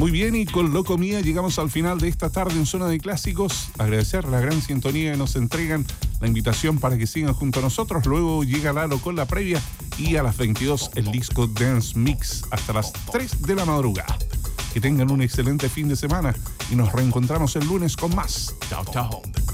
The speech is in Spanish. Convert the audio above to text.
Muy bien, y con Loco Mía llegamos al final de esta tarde en Zona de Clásicos. Agradecer la gran sintonía que nos entregan, la invitación para que sigan junto a nosotros. Luego llega Lalo con la previa y a las 22 el disco Dance Mix hasta las 3 de la madrugada. Que tengan un excelente fin de semana y nos reencontramos el lunes con más. Chao, chao.